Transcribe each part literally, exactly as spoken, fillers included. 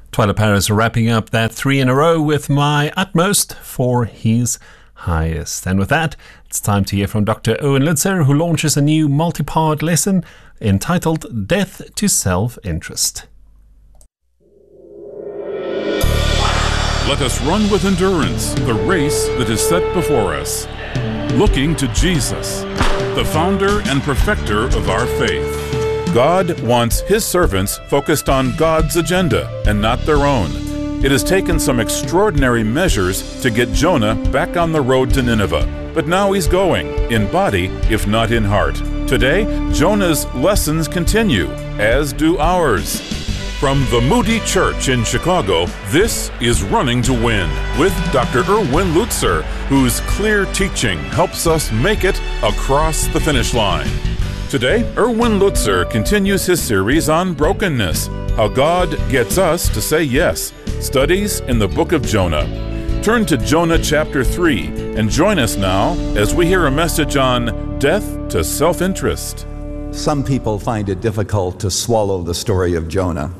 Twyla Paris wrapping up that three in a row with My Utmost for His Highest. And with that, it's time to hear from Doctor Owen Lutzer, who launches a new multi-part lesson entitled Death to Self-Interest. Let us run with endurance the race that is set before us, looking to Jesus, the founder and perfecter of our faith. God wants His servants focused on God's agenda and not their own. It has taken some extraordinary measures to get Jonah back on the road to Nineveh, but now he's going, in body if not in heart. Today, Jonah's lessons continue, as do ours. From the Moody Church in Chicago, this is Running to Win with Doctor Erwin Lutzer, whose clear teaching helps us make it across the finish line. Today, Erwin Lutzer continues his series on brokenness, how God gets us to say yes, studies in the book of Jonah. Turn to Jonah chapter three and join us now as we hear a message on death to self-interest. Some people find it difficult to swallow the story of Jonah.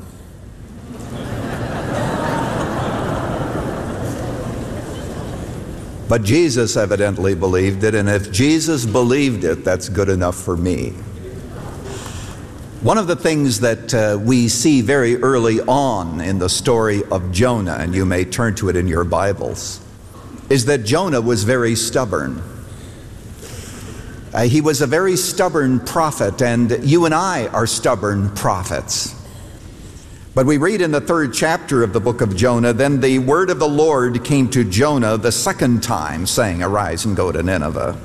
But Jesus evidently believed it, and if Jesus believed it, that's good enough for me. One of the things that uh, we see very early on in the story of Jonah, and you may turn to it in your Bibles, is that Jonah was very stubborn. Uh, he was a very stubborn prophet, and you and I are stubborn prophets. But we read in the third chapter of the book of Jonah, then the word of the Lord came to Jonah the second time, saying, arise and go to Nineveh.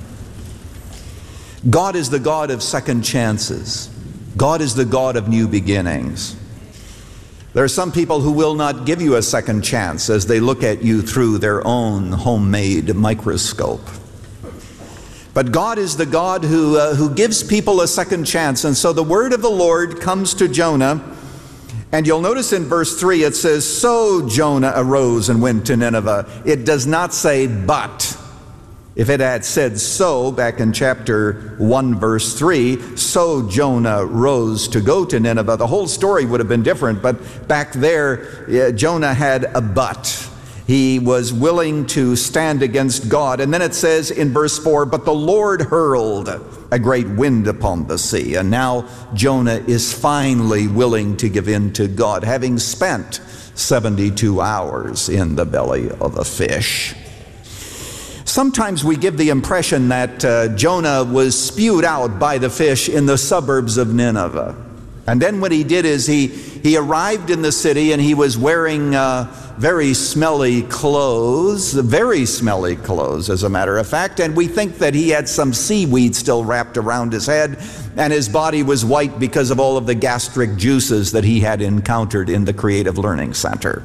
God is the God of second chances. God is the God of new beginnings. There are some people who will not give you a second chance as they look at you through their own homemade microscope. But God is the God who, uh, who gives people a second chance. And so the word of the Lord comes to Jonah. And you'll notice in verse three it says, so Jonah arose and went to Nineveh. It does not say but. If it had said so back in chapter one verse three, so Jonah rose to go to Nineveh, the whole story would have been different. But back there, yeah, Jonah had a but. He was willing to stand against God. And then it says in verse four, but the Lord hurled a great wind upon the sea. And now Jonah is finally willing to give in to God, having spent seventy-two hours in the belly of a fish. Sometimes we give the impression that uh, Jonah was spewed out by the fish in the suburbs of Nineveh. And then what he did is he, he arrived in the city and he was wearing uh, very smelly clothes, very smelly clothes as a matter of fact, and we think that he had some seaweed still wrapped around his head, and his body was white because of all of the gastric juices that he had encountered in the Creative Learning Center.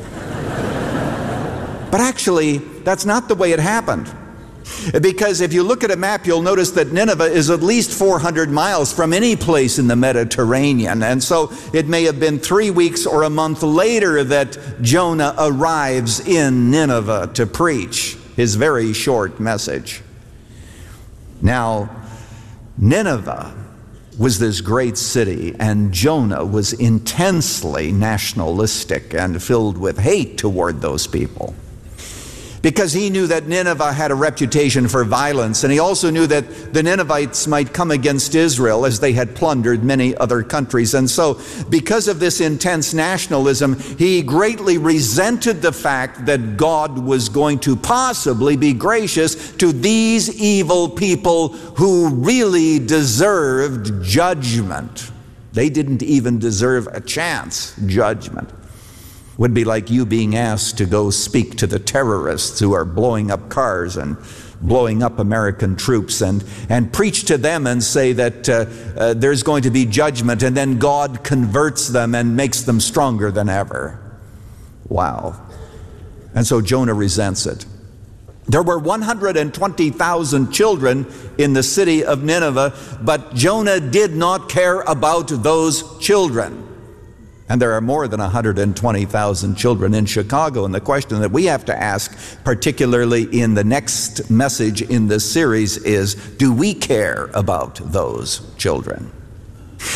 But actually, that's not the way it happened. Because if you look at a map, you'll notice that Nineveh is at least four hundred miles from any place in the Mediterranean. And so it may have been three weeks or a month later that Jonah arrives in Nineveh to preach his very short message. Now, Nineveh was this great city, and Jonah was intensely nationalistic and filled with hate toward those people. Because he knew that Nineveh had a reputation for violence, and he also knew that the Ninevites might come against Israel as they had plundered many other countries. And so, because of this intense nationalism, he greatly resented the fact that God was going to possibly be gracious to these evil people who really deserved judgment. They didn't even deserve a chance, judgment. Would be like you being asked to go speak to the terrorists who are blowing up cars and blowing up American troops and, and preach to them and say that uh, uh, there's going to be judgment, and then God converts them and makes them stronger than ever. Wow. And so Jonah resents it. There were one hundred twenty thousand children in the city of Nineveh, but Jonah did not care about those children. And there are more than one hundred twenty thousand children in Chicago. And the question that we have to ask, particularly in the next message in this series, is, do we care about those children?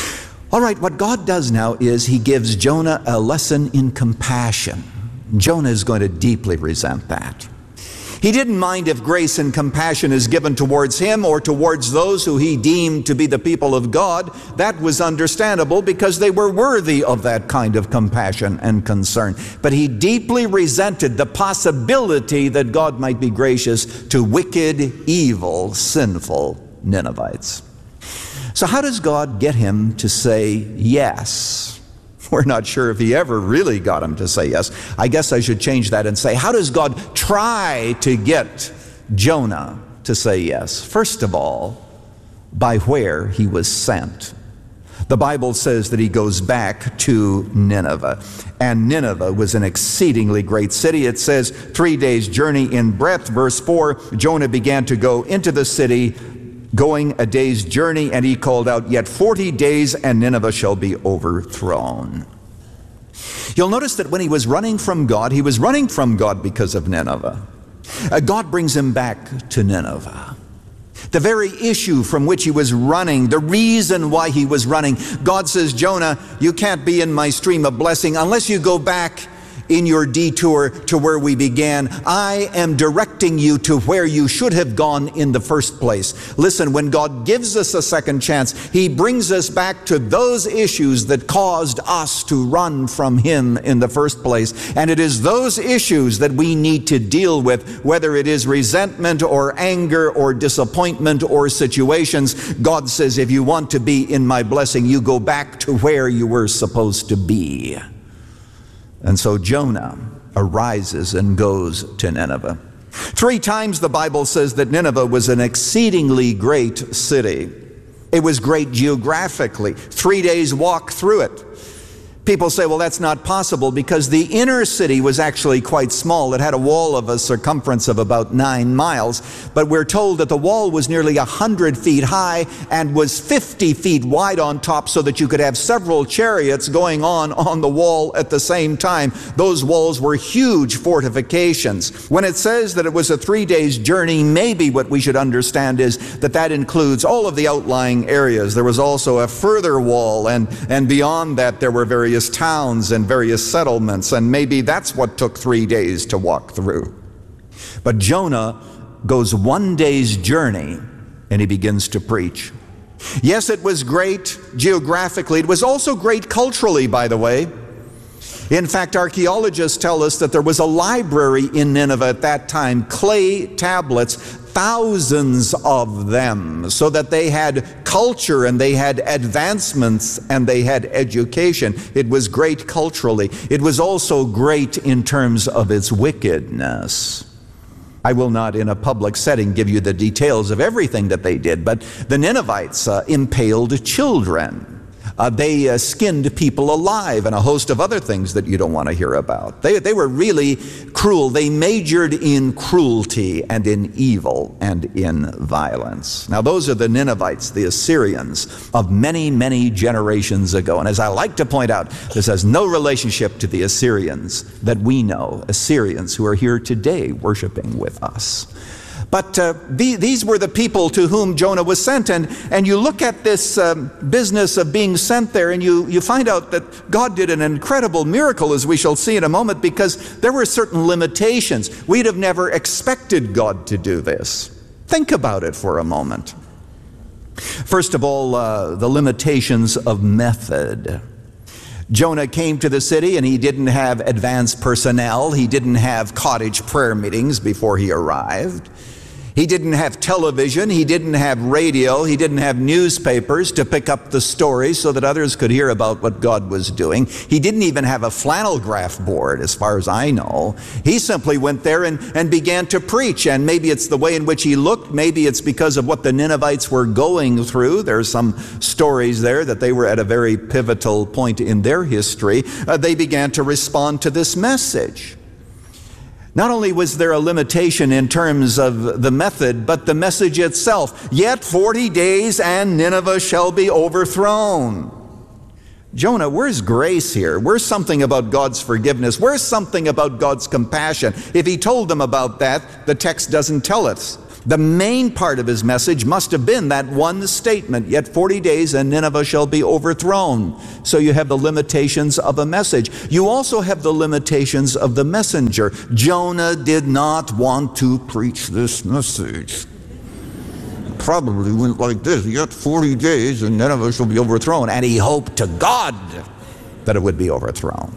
All right, what God does now is he gives Jonah a lesson in compassion. Jonah is going to deeply resent that. He didn't mind if grace and compassion is given towards him or towards those who he deemed to be the people of God. That was understandable because they were worthy of that kind of compassion and concern. But he deeply resented the possibility that God might be gracious to wicked, evil, sinful Ninevites. So how does God get him to say yes? We're not sure if he ever really got him to say yes. I guess I should change that and say, how does God try to get Jonah to say yes? First of all, by where he was sent. The Bible says that he goes back to Nineveh. And Nineveh was an exceedingly great city. It says three days' journey in breadth. Verse four, Jonah began to go into the city, going a day's journey, and he called out, yet forty days and Nineveh shall be overthrown. You'll notice that when he was running from God, he was running from God because of Nineveh. Uh, God brings him back to Nineveh. The very issue from which he was running, the reason why he was running, God says, Jonah, you can't be in my stream of blessing unless you go back in your detour to where we began. I am directing you to where you should have gone in the first place. Listen, when God gives us a second chance, he brings us back to those issues that caused us to run from him in the first place. And it is those issues that we need to deal with, whether it is resentment or anger or disappointment or situations. God says, if you want to be in my blessing, you go back to where you were supposed to be. And so Jonah arises and goes to Nineveh. Three times the Bible says that Nineveh was an exceedingly great city. It was great geographically. Three days walk through it. People say, well, that's not possible because the inner city was actually quite small. It had a wall of a circumference of about nine miles. But we're told that the wall was nearly a hundred feet high and was fifty feet wide on top so that you could have several chariots going on on the wall at the same time. Those walls were huge fortifications. When it says that it was a three days journey, maybe what we should understand is that that includes all of the outlying areas. There was also a further wall, and, and beyond that there were various towns and various settlements, and maybe that's what took three days to walk through. But Jonah goes one day's journey and he begins to preach. Yes, it was great geographically. It was also great culturally, by the way. In fact, archaeologists tell us that there was a library in Nineveh at that time, clay tablets, thousands of them, so that they had culture and they had advancements and they had education. It was great culturally. It was also great in terms of its wickedness. I will not in a public setting give you the details of everything that they did, but the Ninevites uh, impaled children. Uh, they uh, skinned people alive and a host of other things that you don't want to hear about. They, they were really cruel. They majored in cruelty and in evil and in violence. Now those are the Ninevites, the Assyrians of many, many generations ago. And as I like to point out, this has no relationship to the Assyrians that we know, Assyrians who are here today worshiping with us. But uh, the, these were the people to whom Jonah was sent. And, and you look at this um, business of being sent there, and you, you find out that God did an incredible miracle, as we shall see in a moment, because there were certain limitations. We'd have never expected God to do this. Think about it for a moment. First of all, uh, the limitations of method. Jonah came to the city and he didn't have advanced personnel. He didn't have cottage prayer meetings before he arrived. He didn't have television, he didn't have radio, he didn't have newspapers to pick up the stories so that others could hear about what God was doing. He didn't even have a flannel graph board, as far as I know. He simply went there and, and began to preach, and maybe it's the way in which he looked, maybe it's because of what the Ninevites were going through. There's some stories there that they were at a very pivotal point in their history. Uh, they began to respond to this message. Not only was there a limitation in terms of the method, but the message itself. Yet forty days and Nineveh shall be overthrown. Jonah, where's grace here? Where's something about God's forgiveness? Where's something about God's compassion? If he told them about that, the text doesn't tell us. The main part of his message must have been that one statement, yet forty days and Nineveh shall be overthrown. So you have the limitations of a message. You also have the limitations of the messenger. Jonah did not want to preach this message. Probably went like this, yet forty days and Nineveh shall be overthrown. And he hoped to God that it would be overthrown.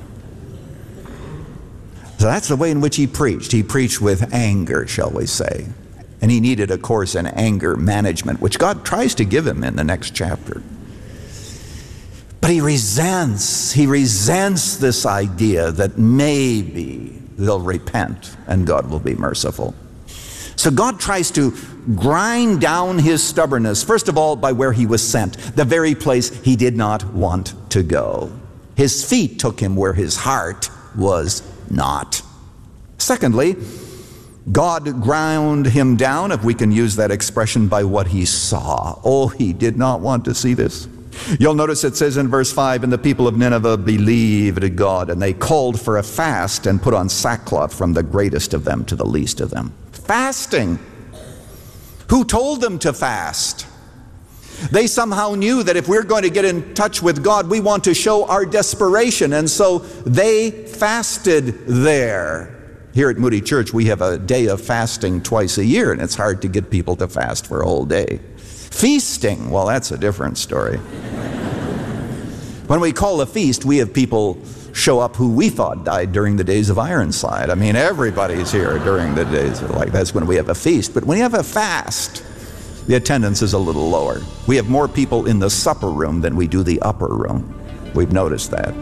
So that's the way in which he preached. He preached with anger, shall we say. And he needed a course in anger management, which God tries to give him in the next chapter. But he resents, he resents this idea that maybe they'll repent and God will be merciful. So God tries to grind down his stubbornness, first of all, by where he was sent, the very place he did not want to go. His feet took him where his heart was not. Secondly, God ground him down, if we can use that expression, by what he saw. Oh, he did not want to see this. You'll notice it says in verse five, and the people of Nineveh believed God, and they called for a fast and put on sackcloth from the greatest of them to the least of them. Fasting. Who told them to fast? They somehow knew that if we're going to get in touch with God, we want to show our desperation, and so they fasted there. Here at Moody Church, we have a day of fasting twice a year, and it's hard to get people to fast for a whole day. Feasting, well, that's a different story. When we call a feast, we have people show up who we thought died during the days of Ironside. I mean, everybody's here during the days of, like, that's when we have a feast. But when you have a fast, the attendance is a little lower. We have more people in the supper room than we do the upper room. We've noticed that.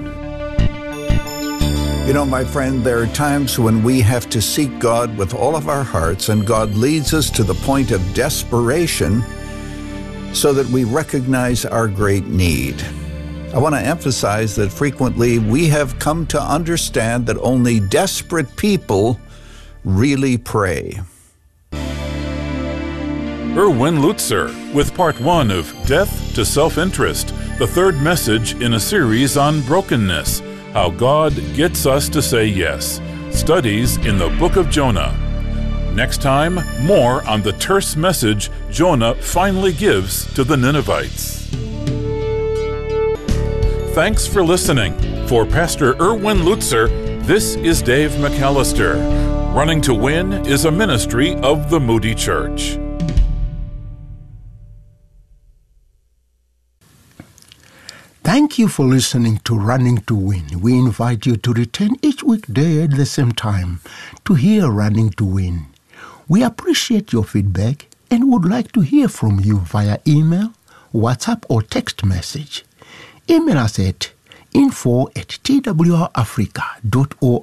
You know, my friend, there are times when we have to seek God with all of our hearts, and God leads us to the point of desperation so that we recognize our great need. I want to emphasize that frequently we have come to understand that only desperate people really pray. Erwin Lutzer with part one of Death to Self-Interest, the third message in a series on brokenness. How God Gets Us to Say Yes. Studies in the Book of Jonah. Next time, more on the terse message Jonah finally gives to the Ninevites. Thanks for listening. For Pastor Erwin Lutzer, this is Dave McAllister. Running to Win is a ministry of the Moody Church. Thank you for listening to Running to Win. We invite you to return each weekday at the same time to hear Running to Win. We appreciate your feedback and would like to hear from you via email, WhatsApp, or text message. Email us at info at t w r africa dot org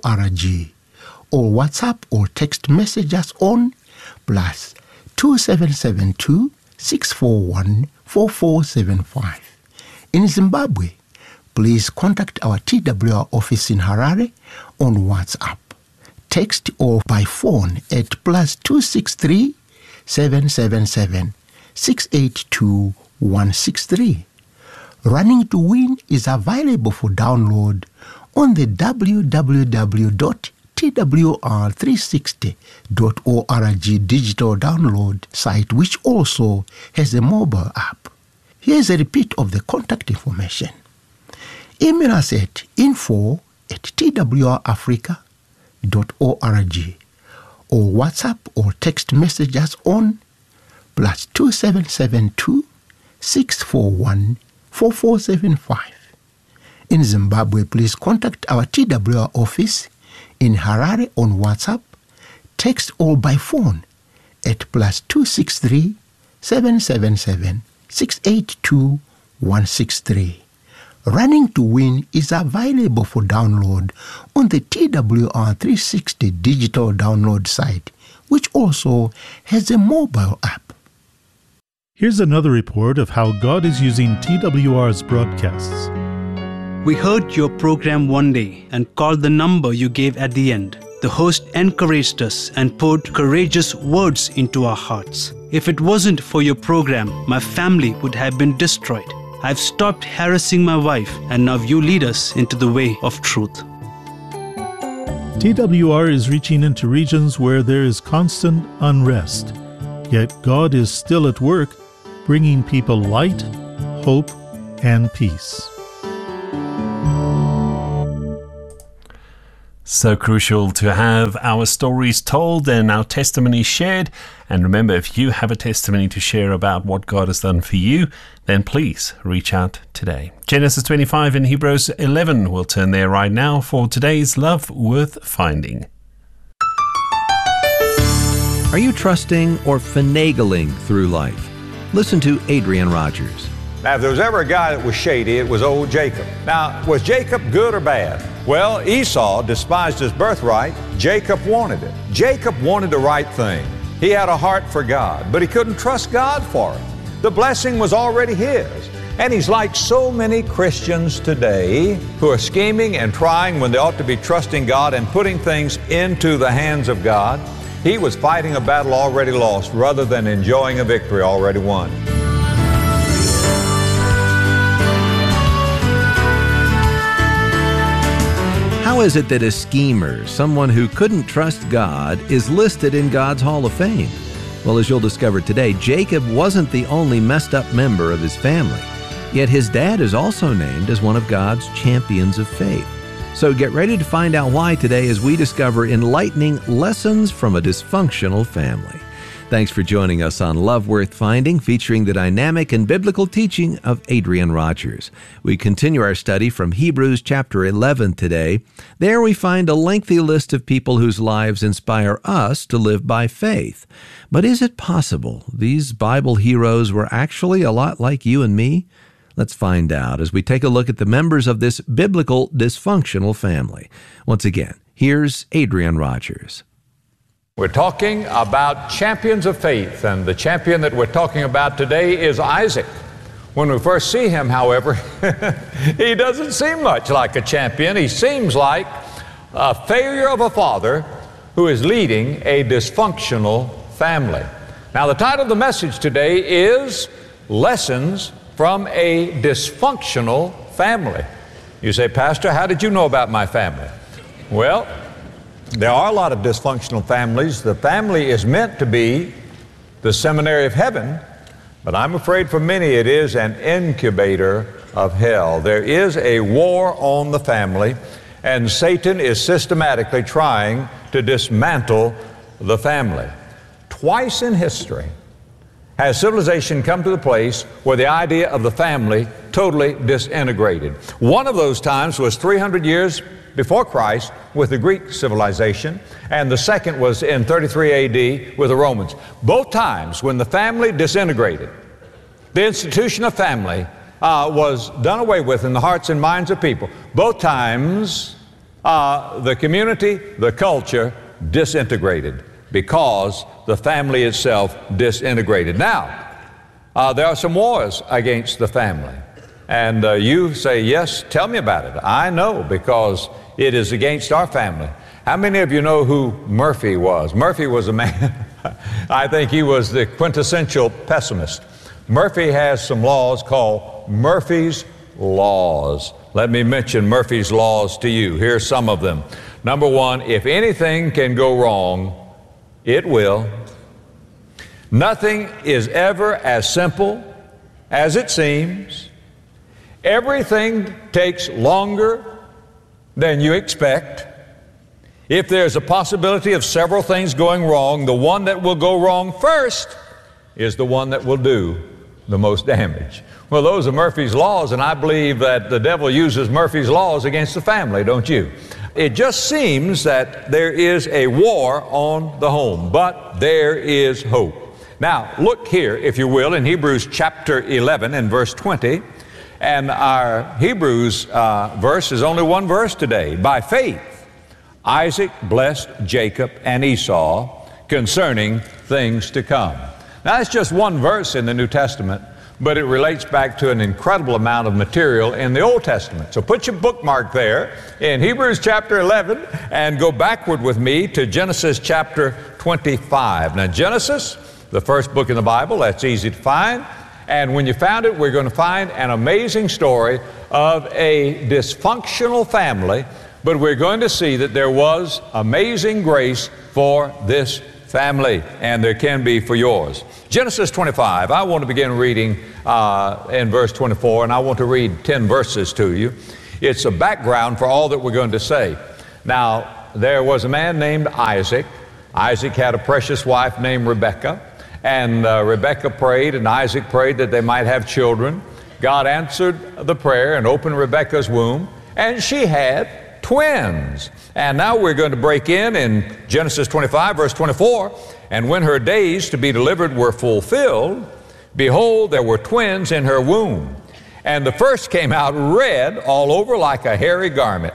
or WhatsApp or text message us on plus two seven seven two, six four one, four four seven five. In Zimbabwe, please contact our T W R office in Harare on WhatsApp, text, or by phone at plus two six three, seven seven seven, six eight two, one six three. Running to Win is available for download on the w w w dot t w r three sixty dot org digital download site, which also has a mobile app. Here's a repeat of the contact information. Email us at info at t w r africa dot org or WhatsApp or text message us on plus two seven seven two, six four one, four four seven five. In Zimbabwe, please contact our T W R office in Harare on WhatsApp, text, or by phone at plus two six three, seven seven seven, six eight two, one six three. Running to Win is available for download on the T W R three sixty digital download site, which also has a mobile app. Here's another report of how God is using T W R's broadcasts. We heard your program one day and called the number you gave at the end. The host encouraged us and poured courageous words into our hearts. If it wasn't for your program, my family would have been destroyed. I've stopped harassing my wife, and now you lead us into the way of truth. T W R is reaching into regions where there is constant unrest. yet God is still at work, bringing people light, hope, and peace. So crucial to have our stories told and our testimonies shared. And remember, if you have a testimony to share about what God has done for you, then please reach out today. Genesis twenty-five and Hebrews eleven. We'll turn there right now for today's Love Worth Finding. Are you trusting or finagling through life? Listen to Adrian Rogers. Now, if there was ever a guy that was shady, it was old Jacob. Now, was Jacob good or bad? Well, Esau despised his birthright. Jacob wanted it. Jacob wanted the right thing. He had a heart for God, but he couldn't trust God for it. The blessing was already his. And he's like so many Christians today who are scheming and trying when they ought to be trusting God and putting things into the hands of God. He was fighting a battle already lost rather than enjoying a victory already won. How is it that a schemer, someone who couldn't trust God, is listed in God's Hall of Fame? Well, as you'll discover today, Jacob wasn't the only messed up member of his family. Yet his dad is also named as one of God's champions of faith. So get ready to find out why today as we discover enlightening lessons from a dysfunctional family. Thanks for joining us on Love Worth Finding, featuring the dynamic and biblical teaching of Adrian Rogers. We continue our study from Hebrews chapter eleven today. There we find a lengthy list of people whose lives inspire us to live by faith. But is it possible these Bible heroes were actually a lot like you and me? Let's find out as we take a look at the members of this biblical dysfunctional family. Once again, here's Adrian Rogers. We're talking about champions of faith, and the champion that we're talking about today is Isaac. When we first see him, however, he doesn't seem much like a champion. He seems like a failure of a father who is leading a dysfunctional family. Now, the title of the message today is Lessons from a Dysfunctional Family. You say, Pastor, how did you know about my family? Well, there are a lot of dysfunctional families. The family is meant to be the seminary of heaven, but I'm afraid for many it is an incubator of hell. There is a war on the family, and Satan is systematically trying to dismantle the family. Twice in history has civilization come to the place where the idea of the family totally disintegrated. One of those times was three hundred years before Christ with the Greek civilization, and the second was in thirty-three A D with the Romans. Both times when the family disintegrated, the institution of family uh, was done away with in the hearts and minds of people. Both times uh, the community, the culture disintegrated because the family itself disintegrated. Now, uh, there are some wars against the family. And uh, you say, yes, tell me about it. I know, because it is against our family. How many of you know who Murphy was? Murphy was a man, I think he was the quintessential pessimist. Murphy has some laws called Murphy's Laws. Let me mention Murphy's Laws to you. Here's some of them. Number one, if anything can go wrong, it will. Nothing is ever as simple as it seems. Everything takes longer than you expect. If there's a possibility of several things going wrong, the one that will go wrong first is the one that will do the most damage. Well, those are Murphy's Laws, and I believe that the devil uses Murphy's Laws against the family, don't you? It just seems that there is a war on the home, but there is hope. Now, look here, if you will, in Hebrews chapter eleven and verse twenty. And our Hebrews uh, verse is only one verse today. By faith, Isaac blessed Jacob and Esau concerning things to come. Now, that's just one verse in the New Testament, but it relates back to an incredible amount of material in the Old Testament. So put your bookmark there in Hebrews chapter eleven and go backward with me to Genesis chapter twenty-five. Now, Genesis, the first book in the Bible, that's easy to find. And when you found it, we're going to find an amazing story of a dysfunctional family, but we're going to see that there was amazing grace for this family, and there can be for yours. Genesis twenty-five, I want to begin reading uh, in verse twenty-four, and I want to read ten verses to you. It's a background for all that we're going to say. Now, there was a man named Isaac. Isaac had a precious wife named Rebekah, and uh, Rebekah prayed, and Isaac prayed that they might have children. God answered the prayer and opened Rebekah's womb, and she had twins. And now we're going to break in in Genesis twenty-five, verse twenty-four. And when her days to be delivered were fulfilled, behold, there were twins in her womb. And the first came out red all over like a hairy garment.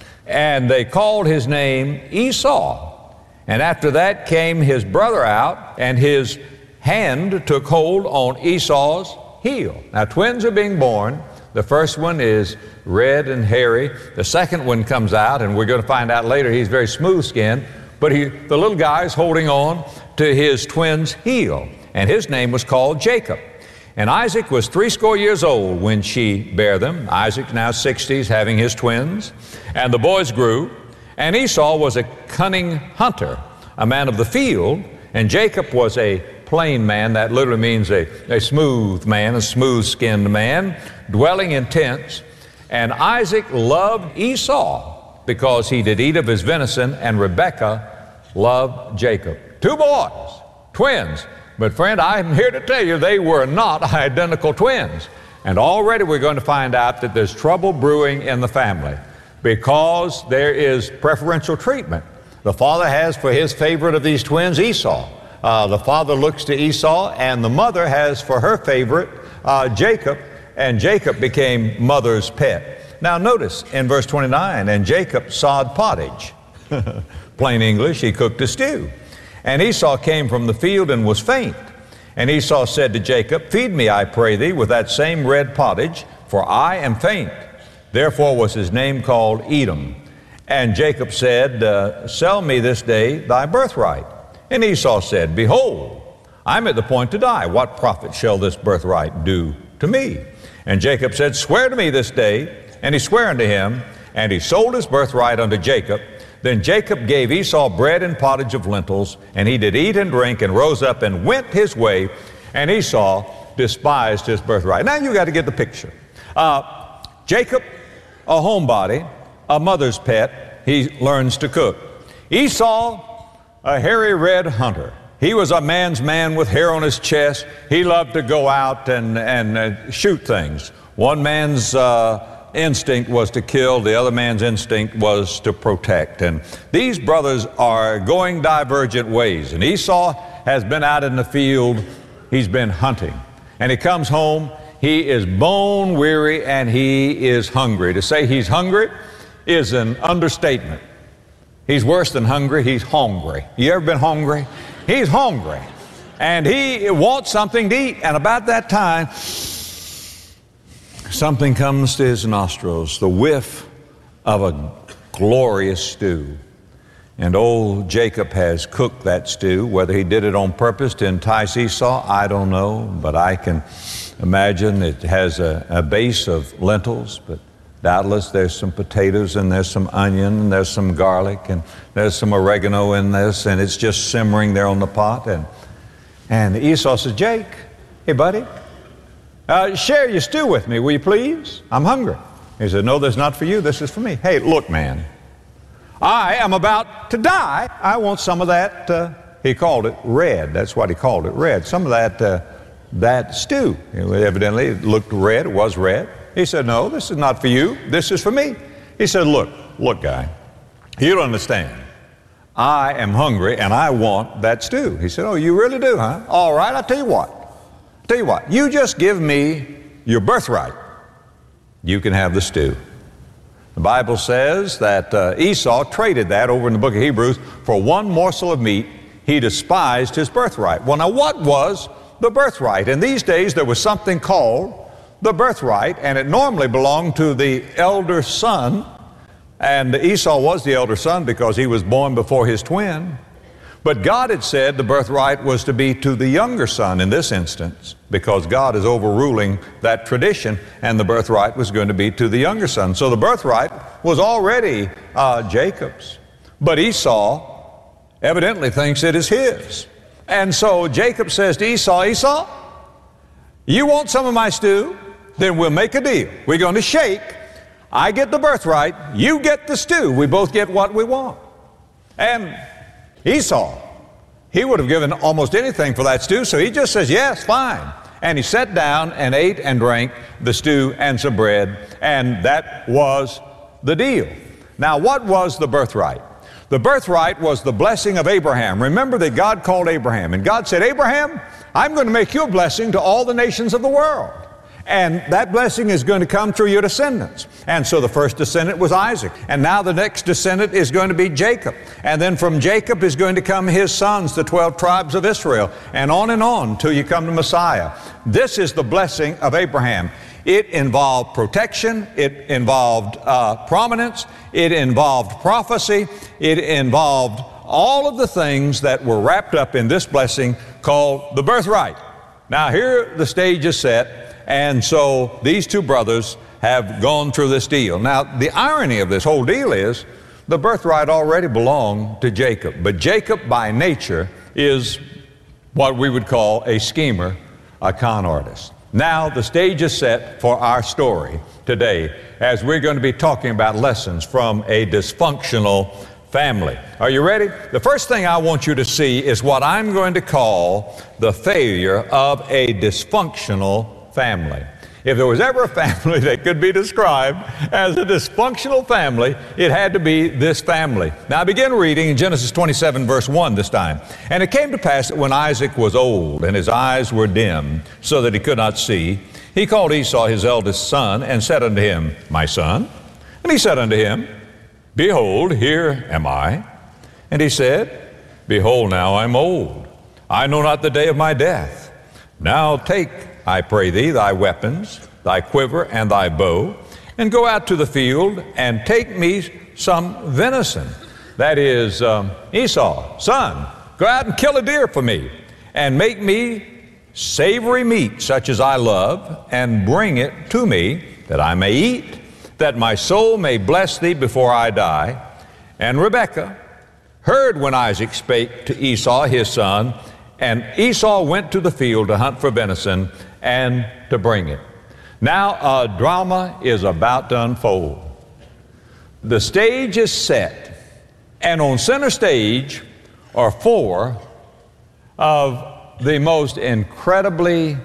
And they called his name Esau. And after that came his brother out, and his hand took hold on Esau's heel. Now twins are being born. The first one is red and hairy. The second one comes out, and we're going to find out later he's very smooth-skinned, but he, the little guy is holding on to his twin's heel, and his name was called Jacob. And Isaac was threescore years old when she bare them. Isaac now sixties, having his twins. And the boys grew, and Esau was a cunning hunter, a man of the field, and Jacob was a plain man. That literally means a, a smooth man, a smooth-skinned man, dwelling in tents. And Isaac loved Esau because he did eat of his venison, and Rebekah loved Jacob. Two boys, twins. But friend, I'm here to tell you they were not identical twins. And already we're going to find out that there's trouble brewing in the family because there is preferential treatment. The father has for his favorite of these twins, Esau. Uh, the father looks to Esau, and the mother has for her favorite, uh, Jacob, and Jacob became mother's pet. Now notice in verse twenty-nine, and Jacob sawed pottage. Plain English, he cooked a stew. And Esau came from the field and was faint. And Esau said to Jacob, feed me, I pray thee, with that same red pottage, for I am faint. Therefore was his name called Edom. And Jacob said, uh, sell me this day thy birthright. And Esau said, behold, I'm at the point to die. What profit shall this birthright do to me? And Jacob said, swear to me this day. And he sware unto him, and he sold his birthright unto Jacob. Then Jacob gave Esau bread and pottage of lentils, and he did eat and drink, and rose up and went his way, and Esau despised his birthright. Now you got to get the picture. Uh, Jacob, a homebody, a mother's pet, he learns to cook. Esau, a hairy red hunter. He was a man's man with hair on his chest. He loved to go out and, and uh, shoot things. One man's uh, instinct was to kill, the other man's instinct was to protect. And these brothers are going divergent ways. And Esau has been out in the field, he's been hunting. And he comes home, he is bone weary and he is hungry. To say he's hungry is an understatement. He's worse than hungry, he's hungry. You ever been hungry? He's hungry. And he wants something to eat. And about that time, something comes to his nostrils, the whiff of a glorious stew. And old Jacob has cooked that stew. Whether he did it on purpose to entice Esau, I don't know. But I can imagine it has a, a base of lentils, but doubtless there's some potatoes and there's some onion and there's some garlic and there's some oregano in this, and it's just simmering there on the pot. And, and Esau says, Jake, hey buddy, Uh, share your stew with me, will you please? I'm hungry. He said, no, that's not for you. This is for me. Hey, look, man, I am about to die. I want some of that. Uh, he called it red. That's what he called it, red. Some of that, uh, that stew. Evidently, it looked red. It was red. He said, no, this is not for you. This is for me. He said, look, look, guy, you don't understand. I am hungry and I want that stew. He said, oh, you really do, huh? All right, I'll tell you what. Tell you what, you just give me your birthright. You can have the stew. The Bible says that uh, Esau traded that over in the book of Hebrews for one morsel of meat. He despised his birthright. Well, now what was the birthright? In these days, there was something called the birthright, and it normally belonged to the elder son. And Esau was the elder son because he was born before his twin. But God had said the birthright was to be to the younger son in this instance, because God is overruling that tradition, and the birthright was going to be to the younger son. So the birthright was already uh, Jacob's. But Esau evidently thinks it is his. And so Jacob says to Esau, Esau, you want some of my stew? Then we'll make a deal. We're going to shake. I get the birthright. You get the stew. We both get what we want. And Esau, he would have given almost anything for that stew, so he just says, yes, fine. And he sat down and ate and drank the stew and some bread, and that was the deal. Now, what was the birthright? The birthright was the blessing of Abraham. Remember that God called Abraham, and God said, Abraham, I'm going to make you a blessing to all the nations of the world. And that blessing is going to come through your descendants. And so the first descendant was Isaac. And now the next descendant is going to be Jacob. And then from Jacob is going to come his sons, the twelve tribes of Israel. And on and on till you come to Messiah. This is the blessing of Abraham. It involved protection. It involved uh, prominence. It involved prophecy. It involved all of the things that were wrapped up in this blessing called the birthright. Now here the stage is set. And so these two brothers have gone through this deal. Now, the irony of this whole deal is the birthright already belonged to Jacob. But Jacob, by nature, is what we would call a schemer, a con artist. Now, the stage is set for our story today as we're going to be talking about lessons from a dysfunctional family. Are you ready? The first thing I want you to see is what I'm going to call the failure of a dysfunctional family. If there was ever a family that could be described as a dysfunctional family, it had to be this family. Now I begin reading in Genesis twenty-seven verse one this time. And it came to pass that when Isaac was old and his eyes were dim so that he could not see, he called Esau his eldest son and said unto him, My son. And he said unto him, Behold, here am I. And he said, Behold, now I am old. I know not the day of my death. Now take, I pray thee, thy weapons, thy quiver, and thy bow, and go out to the field, and take me some venison. That is, um, Esau, son, go out and kill a deer for me, and make me savory meat, such as I love, and bring it to me, that I may eat, that my soul may bless thee before I die. And Rebekah heard when Isaac spake to Esau his son, and Esau went to the field to hunt for venison and to bring it. Now a drama is about to unfold. The stage is set, and on center stage are four of the most incredibly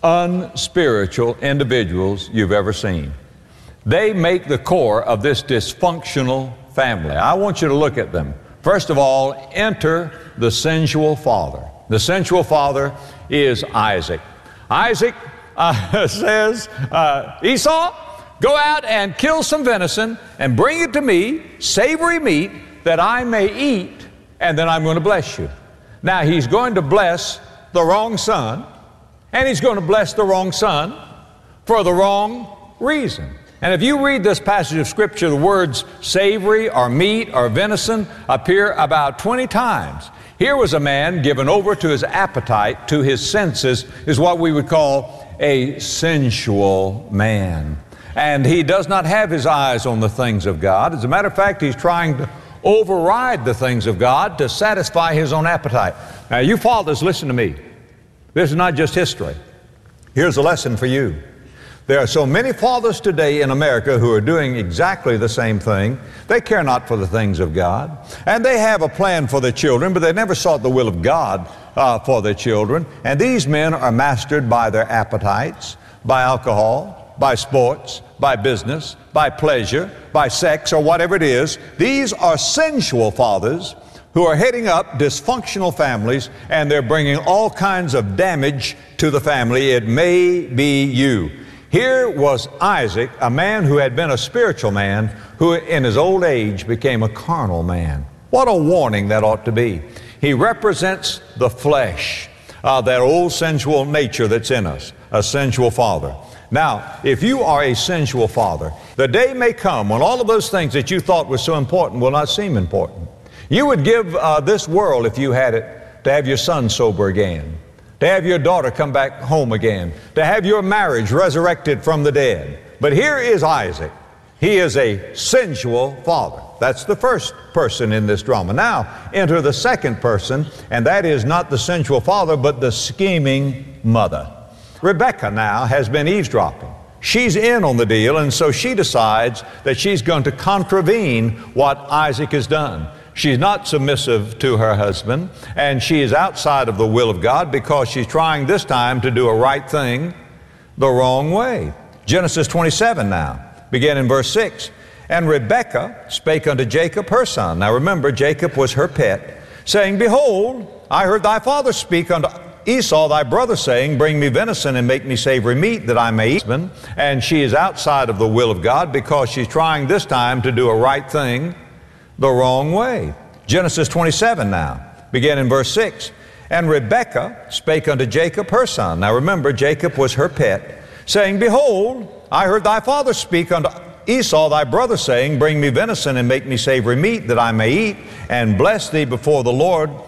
unspiritual individuals you've ever seen. They make the core of this dysfunctional family. I want you to look at them. First of all, enter the sensual father. The sensual father is Isaac. Isaac uh, says, uh, Esau, go out and kill some venison and bring it to me, savory meat, that I may eat, and then I'm going to bless you. Now, he's going to bless the wrong son, and he's going to bless the wrong son for the wrong reason. And if you read this passage of Scripture, the words savory or meat or venison appear about twenty times. Here was a man given over to his appetite, to his senses, is what we would call a sensual man. And he does not have his eyes on the things of God. As a matter of fact, he's trying to override the things of God to satisfy his own appetite. Now, you fathers, listen to me. This is not just history. Here's a lesson for you. There are so many fathers today in America who are doing exactly the same thing. They care not for the things of God. And they have a plan for their children, but they never sought the will of God uh, for their children. And these men are mastered by their appetites, by alcohol, by sports, by business, by pleasure, by sex, or whatever it is. These are sensual fathers who are heading up dysfunctional families, and they're bringing all kinds of damage to the family. It may be you. Here was Isaac, a man who had been a spiritual man, who in his old age became a carnal man. What a warning that ought to be. He represents the flesh, uh, that old sensual nature that's in us, a sensual father. Now, if you are a sensual father, the day may come when all of those things that you thought were so important will not seem important. You would give uh, this world, if you had it, to have your son sober again, to have your daughter come back home again, to have your marriage resurrected from the dead. But here is Isaac. He is a sensual father. That's the first person in this drama. Now, enter the second person, and that is not the sensual father, but the scheming mother. Rebekah now has been eavesdropping. She's in on the deal, and so she decides that she's going to contravene what Isaac has done. She's not submissive to her husband, and she is outside of the will of God because she's trying this time to do a right thing the wrong way. Genesis twenty-seven now, begin in verse six. And Rebekah spake unto Jacob her son. Now remember, Jacob was her pet, saying, Behold, I heard thy father speak unto Esau thy brother, saying, Bring me venison and make me savory meat, that I may eat. And she is outside of the will of God because she's trying this time to do a right thing the wrong way. Genesis twenty-seven now, begin in verse six. And Rebekah spake unto Jacob her son. Now remember, Jacob was her pet, saying, Behold, I heard thy father speak unto Esau thy brother, saying, Bring me venison and make me savory meat, that I may eat, and bless thee before the Lord